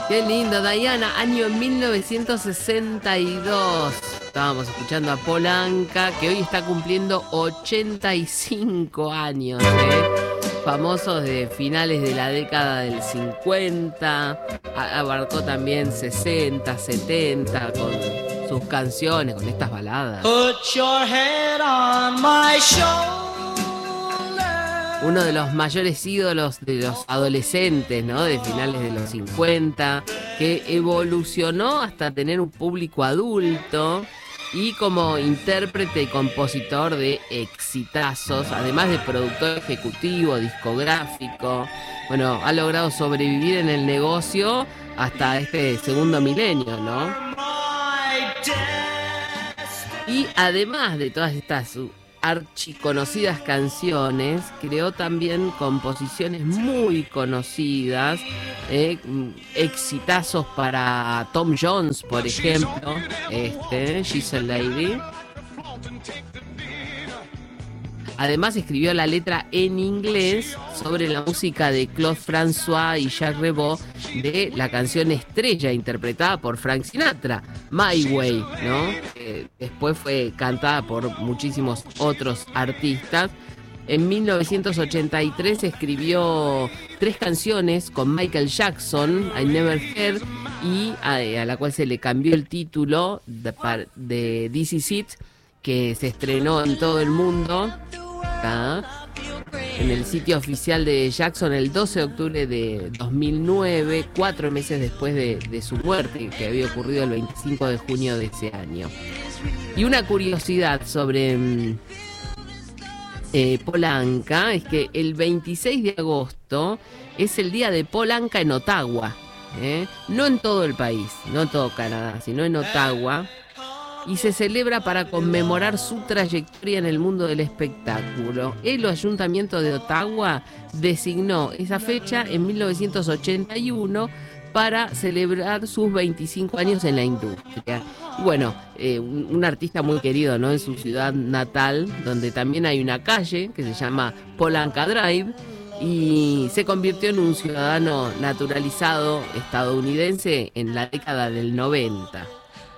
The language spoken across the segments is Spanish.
Qué lindo, Diana, año 1962. Estábamos escuchando a Paul Anka, que hoy está cumpliendo 85 años, famoso de finales de la década del 50, abarcó también 60, 70 con sus canciones, con estas baladas. Put your head on my shoulder. Uno de los mayores ídolos de los adolescentes, ¿no? De finales de los 50, que evolucionó hasta tener un público adulto y como intérprete y compositor de exitazos, además de productor ejecutivo, discográfico. Bueno, ha logrado sobrevivir en el negocio hasta este segundo milenio, ¿no? Y además de todas estas archiconocidas canciones, creó también composiciones muy conocidas, exitazos para Tom Jones, por ejemplo, She's a Lady. Además escribió la letra en inglés sobre la música de Claude François y Jacques Revaux de la canción estrella interpretada por Frank Sinatra, My Way, ¿no? Después fue cantada por muchísimos otros artistas. En 1983 escribió 3 canciones con Michael Jackson, I Never Heard, y a la cual se le cambió el título de This Is It, que se estrenó en todo el mundo, en el sitio oficial de Jackson el 12 de octubre de 2009, 4 meses después de su muerte, que había ocurrido el 25 de junio de ese año. Y una curiosidad sobre Paul Anka es que el 26 de agosto es el día de Paul Anka en Ottawa, no en todo el país, no en todo Canadá, sino en Ottawa, y se celebra para conmemorar su trayectoria en el mundo del espectáculo. El Ayuntamiento de Ottawa designó esa fecha en 1981 para celebrar sus 25 años en la industria. Y bueno, un artista muy querido, ¿no? En su ciudad natal, donde también hay una calle que se llama Paul Anka Drive, y se convirtió en un ciudadano naturalizado estadounidense en la década del 90.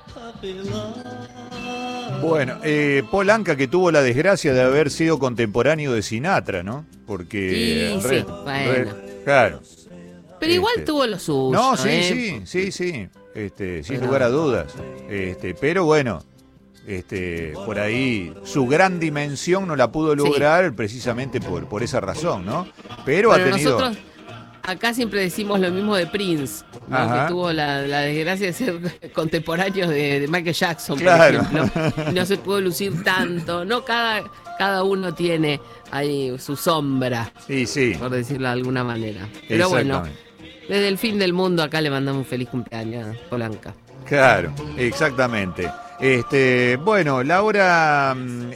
Bueno, Paul Anka, que tuvo la desgracia de haber sido contemporáneo de Sinatra, ¿no? Porque... Sí, bueno. Claro. Pero igual tuvo lo suyo. No, sí, sin lugar a dudas. Pero bueno, por ahí su gran dimensión no la pudo lograr precisamente por esa razón, ¿no? Pero ha tenido... Nosotros acá siempre decimos lo mismo de Prince, ¿no? Que tuvo la desgracia de ser contemporáneo de Michael Jackson, por ejemplo. Y no se pudo lucir tanto, ¿no? Cada uno tiene ahí su sombra, por decirlo de alguna manera. Pero bueno, desde el fin del mundo acá le mandamos un feliz cumpleaños a Paul Anka. Claro, exactamente. Bueno, la hora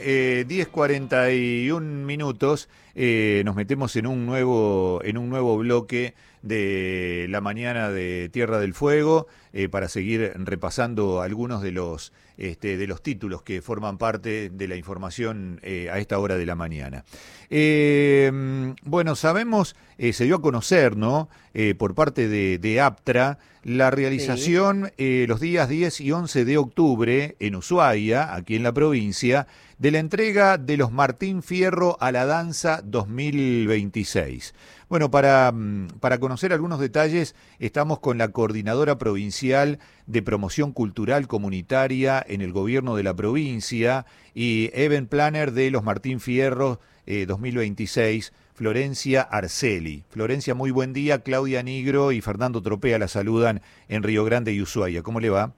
10:41. Nos metemos en un nuevo bloque de la mañana de Tierra del Fuego para seguir repasando algunos de los títulos que forman parte de la información a esta hora de la mañana. Bueno, sabemos, se dio a conocer, ¿no? Por parte de APTRA, la realización los días 10 y 11 de octubre en Ushuaia, aquí en la provincia, de la entrega de los Martín Fierro a la Danza 2026. Bueno, para conocer algunos detalles, estamos con la coordinadora provincial de promoción cultural comunitaria en el gobierno de la provincia y event planner de los Martín Fierro 2026, Florencia Arceli. Florencia, muy buen día. Claudia Nigro y Fernando Tropea la saludan en Río Grande y Ushuaia. ¿Cómo le va?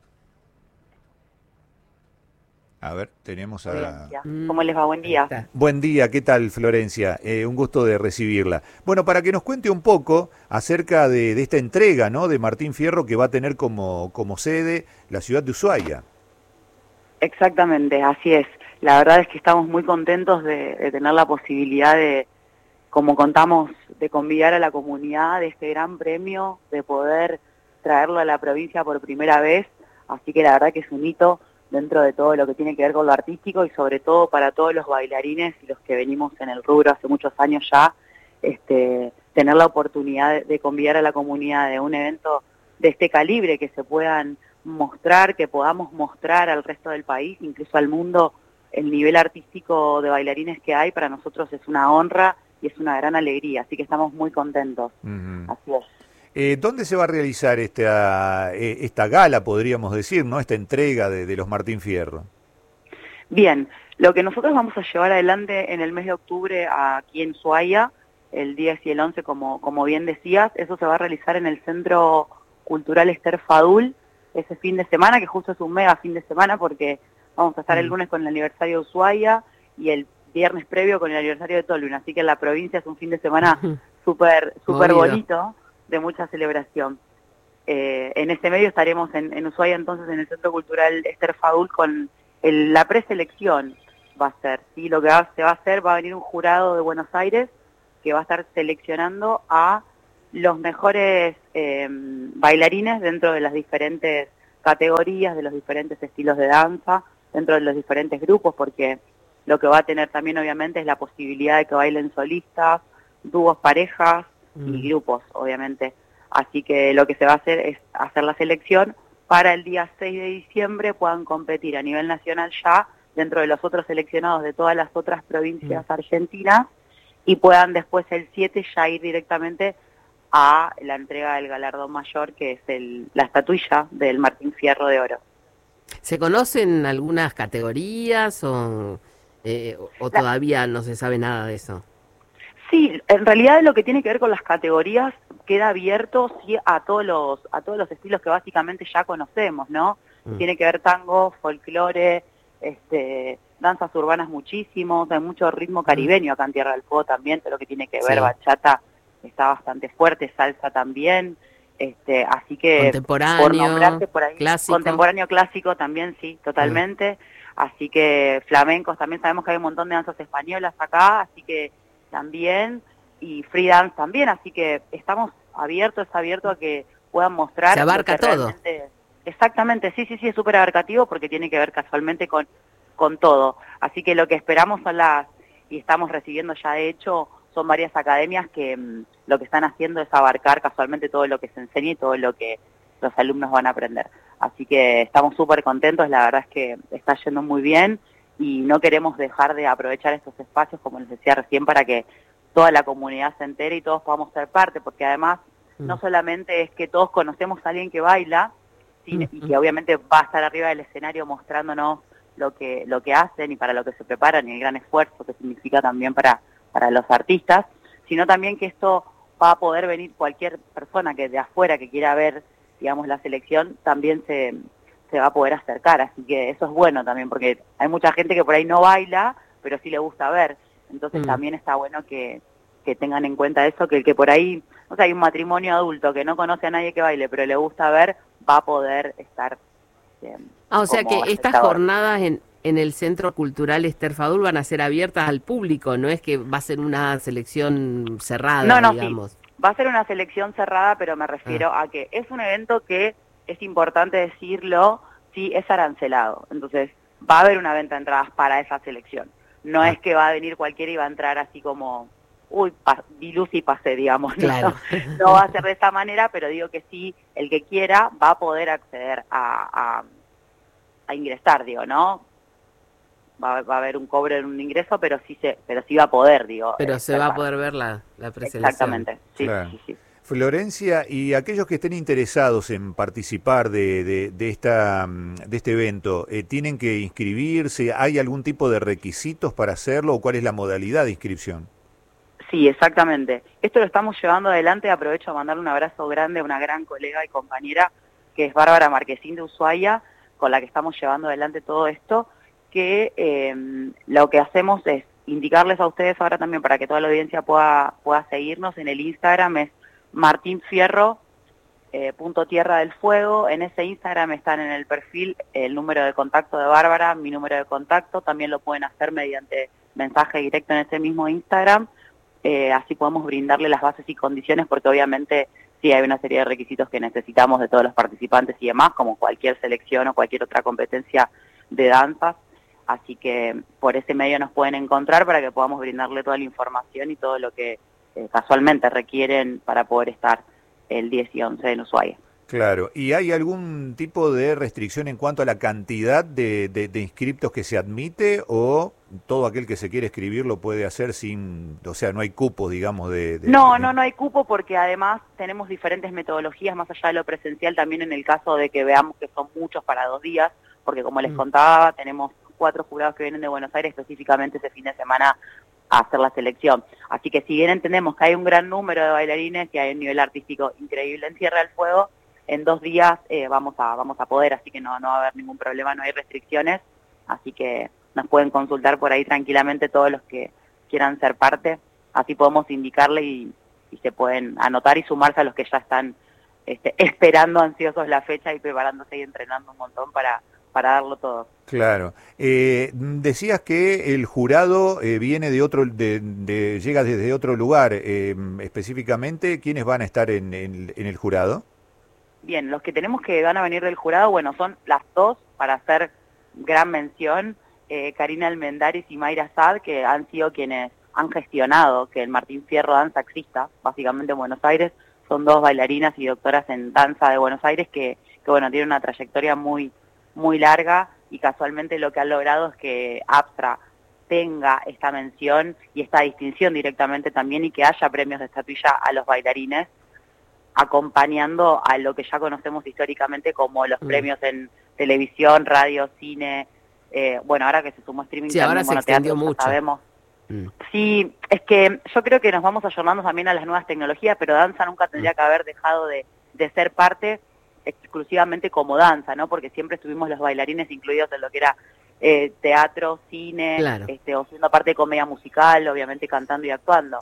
A ver, tenemos a... ¿Cómo les va? Buen día. Buen día, ¿qué tal, Florencia? Un gusto de recibirla. Bueno, para que nos cuente un poco acerca de esta entrega, ¿no? De Martín Fierro, que va a tener como sede la ciudad de Ushuaia. Exactamente, así es. La verdad es que estamos muy contentos de tener la posibilidad de, como contamos, de convidar a la comunidad de este gran premio, de poder traerlo a la provincia por primera vez. Así que la verdad que es un hito dentro de todo lo que tiene que ver con lo artístico y sobre todo para todos los bailarines y los que venimos en el rubro hace muchos años ya, tener la oportunidad de convidar a la comunidad de un evento de este calibre que se puedan mostrar, que podamos mostrar al resto del país, incluso al mundo, el nivel artístico de bailarines que hay. Para nosotros es una honra y es una gran alegría, así que estamos muy contentos. Así es. ¿Dónde se va a realizar esta gala, podríamos decir, ¿no? Esta entrega de los Martín Fierro? Bien, lo que nosotros vamos a llevar adelante en el mes de octubre aquí en Ushuaia, el 10 y el 11, como bien decías, eso se va a realizar en el Centro Cultural Esther Fadul, ese fin de semana, que justo es un mega fin de semana, porque vamos a estar el lunes con el aniversario de Ushuaia y el viernes previo con el aniversario de Tolwyn, así que en la provincia es un fin de semana súper bonito, de mucha celebración. En ese medio estaremos en Ushuaia, entonces, en el Centro Cultural Esther Fadul con la preselección. Va a ser, ¿sí? Lo que se va a hacer, va a venir un jurado de Buenos Aires que va a estar seleccionando a los mejores bailarines dentro de las diferentes categorías, de los diferentes estilos de danza, dentro de los diferentes grupos, porque lo que va a tener también obviamente es la posibilidad de que bailen solistas, dúos, parejas y grupos, obviamente. Así que lo que se va a hacer es hacer la selección para el día 6 de diciembre puedan competir a nivel nacional ya dentro de los otros seleccionados de todas las otras provincias argentinas, y puedan después el 7 ya ir directamente a la entrega del galardón mayor, que es la estatuilla del Martín Fierro de Oro. ¿Se conocen algunas categorías o todavía no se sabe nada de eso? Sí, en realidad lo que tiene que ver con las categorías queda abierto sí, a todos los estilos que básicamente ya conocemos, ¿no? Tiene que ver tango, folclore, danzas urbanas muchísimos, hay mucho ritmo caribeño acá en Tierra del Fuego también, todo lo que tiene que ver, bachata está bastante fuerte, salsa también, así que contemporáneo, por nombrarte por ahí, clásico. Contemporáneo clásico también, sí, totalmente, así que flamencos también, sabemos que hay un montón de danzas españolas acá, así que también, y free dance también, así que estamos abiertos, a que puedan mostrar. Se abarca todo. Exactamente, sí, es súper abarcativo porque tiene que ver casualmente con todo. Así que lo que esperamos y estamos recibiendo ya de hecho, son varias academias que lo que están haciendo es abarcar casualmente todo lo que se enseña y todo lo que los alumnos van a aprender. Así que estamos súper contentos, la verdad es que está yendo muy bien y no queremos dejar de aprovechar estos espacios, como les decía recién, para que toda la comunidad se entere y todos podamos ser parte, porque además no solamente es que todos conocemos a alguien que baila, y que obviamente va a estar arriba del escenario mostrándonos lo que hacen y para lo que se preparan y el gran esfuerzo que significa también para los artistas, sino también que esto va a poder venir cualquier persona que de afuera que quiera ver, digamos, la selección, también se va a poder acercar, así que eso es bueno también, porque hay mucha gente que por ahí no baila, pero sí le gusta ver, entonces también está bueno que tengan en cuenta eso, que el que por ahí, o sea, hay un matrimonio adulto que no conoce a nadie que baile, pero le gusta ver, va a poder estar o sea que estas espectador. jornadas en el Centro Cultural Esther Fadul van a ser abiertas al público, no es que va a ser una selección cerrada, digamos. Sí, va a ser una selección cerrada, pero me refiero a que es un evento que, es importante decirlo, sí es arancelado, entonces va a haber una venta de entradas para esa selección, no es que va a venir cualquiera y va a entrar así como, vi luz y pasé, digamos, claro. No va a ser de esa manera, pero digo que sí, el que quiera va a poder acceder a ingresar, digo, ¿no? Va a haber un cobro en un ingreso, pero sí va a poder, digo. Pero se va a poder ver la preselección. Exactamente, sí, claro. sí. Florencia, y aquellos que estén interesados en participar de este evento, ¿tienen que inscribirse? ¿Hay algún tipo de requisitos para hacerlo o cuál es la modalidad de inscripción? Sí, exactamente. Esto lo estamos llevando adelante, aprovecho a mandarle un abrazo grande a una gran colega y compañera que es Bárbara Marquesín de Ushuaia, con la que estamos llevando adelante todo esto, que lo que hacemos es indicarles a ustedes ahora también para que toda la audiencia pueda seguirnos en el Instagram, es martinfierro punto Tierra del Fuego. En ese Instagram están en el perfil el número de contacto de Bárbara, mi número de contacto, también lo pueden hacer mediante mensaje directo en ese mismo Instagram, así podemos brindarle las bases y condiciones, porque obviamente sí hay una serie de requisitos que necesitamos de todos los participantes y demás, como cualquier selección o cualquier otra competencia de danzas, así que por ese medio nos pueden encontrar para que podamos brindarle toda la información y todo lo que casualmente requieren para poder estar el 10 y 11 en Ushuaia. Claro, ¿y hay algún tipo de restricción en cuanto a la cantidad de inscriptos que se admite o todo aquel que se quiere escribir lo puede hacer sin, o sea, no hay cupo, digamos, No hay cupo porque además tenemos diferentes metodologías más allá de lo presencial también en el caso de que veamos que son muchos para 2 días, porque como les contaba, tenemos 4 jurados que vienen de Buenos Aires específicamente ese fin de semana a hacer la selección. Así que si bien entendemos que hay un gran número de bailarines y hay un nivel artístico increíble en Tierra del Fuego, en 2 días vamos a poder, así que no va a haber ningún problema, no hay restricciones, así que nos pueden consultar por ahí tranquilamente todos los que quieran ser parte, así podemos indicarle y se pueden anotar y sumarse a los que ya están esperando ansiosos la fecha y preparándose y entrenando un montón para darlo todo. Claro. Decías que el jurado viene de otro, llega desde otro lugar. Específicamente, ¿quiénes van a estar en el jurado? Bien, los que tenemos que van a venir del jurado, bueno, son las 2, para hacer gran mención, Karina Almendares y Mayra Sad, que han sido quienes han gestionado que el Martín Fierro Danza exista, básicamente en Buenos Aires. Son 2 bailarinas y doctoras en danza de Buenos Aires que bueno, tienen una trayectoria muy larga y casualmente lo que han logrado es que APTRA tenga esta mención y esta distinción directamente también y que haya premios de estatuilla a los bailarines, acompañando a lo que ya conocemos históricamente como los premios en televisión, radio, cine, bueno, ahora que se sumó streaming sí, también, ahora bueno, se extendió teatro, mucho. Sabemos. Sí, es que yo creo que nos vamos ayornando también a las nuevas tecnologías, pero danza nunca tendría que haber dejado de ser parte exclusivamente como danza, ¿no? Porque siempre estuvimos los bailarines incluidos en lo que era teatro, cine, claro. O siendo parte de comedia musical, obviamente cantando y actuando.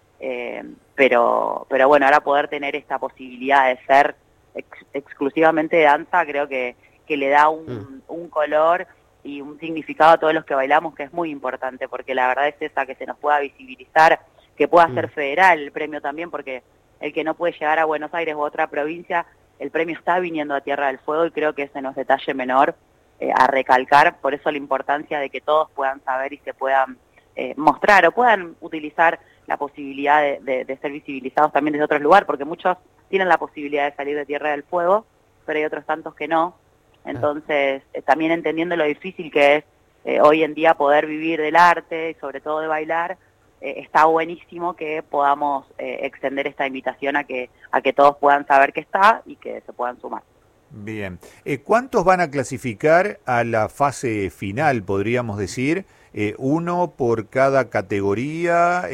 Pero bueno, ahora poder tener esta posibilidad de ser exclusivamente danza, creo que le da un color y un significado a todos los que bailamos que es muy importante, porque la verdad es esa, que se nos pueda visibilizar, que pueda ser federal el premio también, porque el que no puede llegar a Buenos Aires u otra provincia, el premio está viniendo a Tierra del Fuego y creo que ese no es detalle menor a recalcar, por eso la importancia de que todos puedan saber y se puedan mostrar o puedan utilizar la posibilidad de ser visibilizados también desde otros lugares, porque muchos tienen la posibilidad de salir de Tierra del Fuego, pero hay otros tantos que no. Entonces, también entendiendo lo difícil que es hoy en día poder vivir del arte y sobre todo de bailar, está buenísimo que podamos extender esta invitación a que todos puedan saber que está y que se puedan sumar. Bien. ¿Cuántos van a clasificar a la fase final, podríamos decir? ¿Uno por cada categoría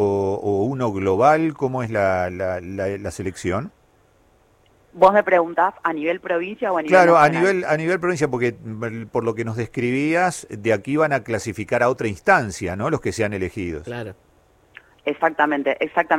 o uno global? ¿Cómo es la selección? ¿Vos me preguntás a nivel provincia o a nivel Claro, nacional? a nivel provincia, porque por lo que nos describías, de aquí van a clasificar a otra instancia, ¿no? Los que sean elegidos. Claro. Exactamente.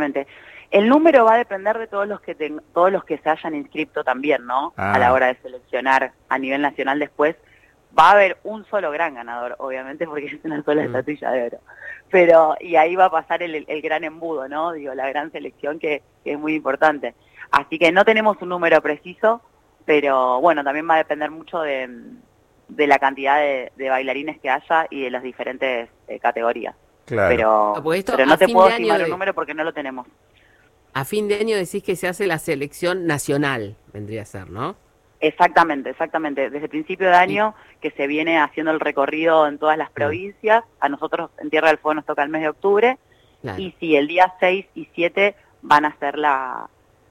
El número va a depender de todos los que se hayan inscrito también, ¿no? A la hora de seleccionar a nivel nacional después. Va a haber un solo gran ganador, obviamente, porque es una sola estatuilla de oro. Pero, y ahí va a pasar el gran embudo, ¿no? Digo, la gran selección que es muy importante. Así que no tenemos un número preciso, pero bueno, también va a depender mucho de la cantidad de bailarines que haya y de las diferentes categorías. Claro. Pero no te puedo estimar un número porque no lo tenemos. A fin de año decís que se hace la selección nacional, vendría a ser, ¿no? Exactamente. Desde el principio de año que se viene haciendo el recorrido en todas las provincias. A nosotros en Tierra del Fuego nos toca el mes de octubre. Claro. Y sí, el día 6 y 7 van a hacer la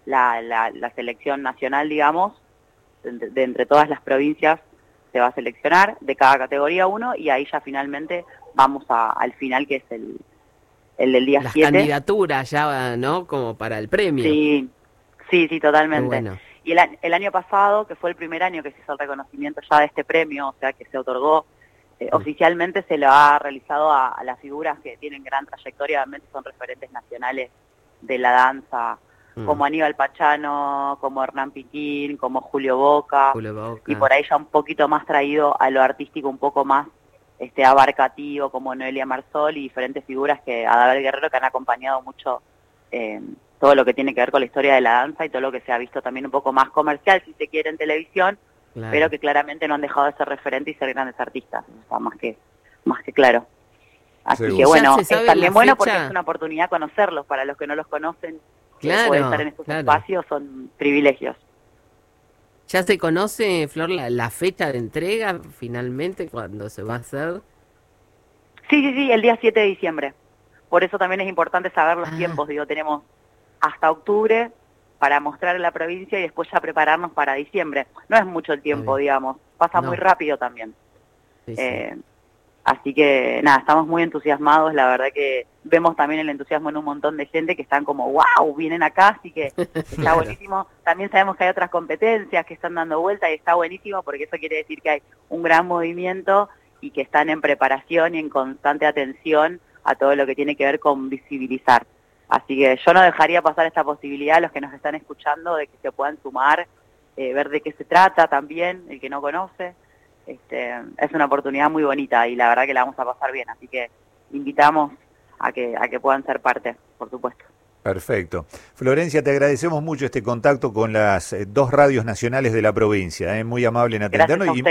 selección nacional, digamos, de entre todas las provincias se va a seleccionar de cada categoría uno y ahí ya finalmente vamos al final, que es el del día 7. Las candidaturas ya, ¿no? Como para el premio. Sí, totalmente. Bueno. Y el año pasado, que fue el primer año que se hizo el reconocimiento ya de este premio, o sea, que se otorgó, oficialmente se lo ha realizado a las figuras que tienen gran trayectoria, obviamente son referentes nacionales de la danza, como Aníbal Pachano, como Hernán Piquín, como Julio Boca, y por ahí ya un poquito más traído a lo artístico, un poco más abarcativo, como Noelia Marsol y diferentes figuras Adabel Guerrero, que han acompañado mucho todo lo que tiene que ver con la historia de la danza y todo lo que se ha visto también un poco más comercial, si se quiere, en televisión, claro, pero que claramente no han dejado de ser referentes y ser grandes artistas, está más que claro. Así que bueno, es también bueno porque es una oportunidad conocerlos, para los que no los conocen, poder estar en estos espacios son privilegios. ¿Ya se conoce, Flor, la fecha de entrega finalmente, cuándo se va a hacer? Sí, el día 7 de diciembre. Por eso también es importante saber los tiempos. Digo, tenemos hasta octubre para mostrar en la provincia y después ya prepararnos para diciembre. No es mucho el tiempo, digamos. Pasa muy rápido también. Sí, sí. Así que nada, estamos muy entusiasmados. La verdad que vemos también el entusiasmo en un montón de gente que están como, wow, vienen acá, así que está buenísimo. También sabemos que hay otras competencias que están dando vuelta y está buenísimo porque eso quiere decir que hay un gran movimiento y que están en preparación y en constante atención a todo lo que tiene que ver con visibilizar. Así que yo no dejaría pasar esta posibilidad a los que nos están escuchando de que se puedan sumar, ver de qué se trata también, el que no conoce. Es una oportunidad muy bonita y la verdad que la vamos a pasar bien, así que invitamos a que puedan ser parte, por supuesto. Perfecto. Florencia, te agradecemos mucho este contacto con las dos radios nacionales de la provincia, muy amable en atendernos. Gracias a